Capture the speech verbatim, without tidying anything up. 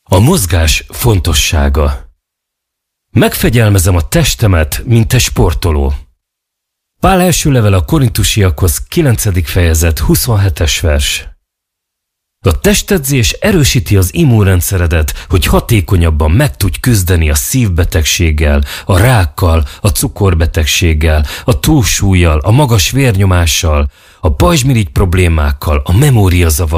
A mozgás fontossága. Megfegyelmezem a testemet, mint egy sportoló. Pál első levele a Korintusiakhoz, kilencedik fejezet, huszonhetes vers. A testedzés erősíti az immunrendszeredet, hogy hatékonyabban meg tudj küzdeni a szívbetegséggel, a rákkal, a cukorbetegséggel, a túlsúllyal, a magas vérnyomással, a pajzsmirigy problémákkal, a memóriazavarral,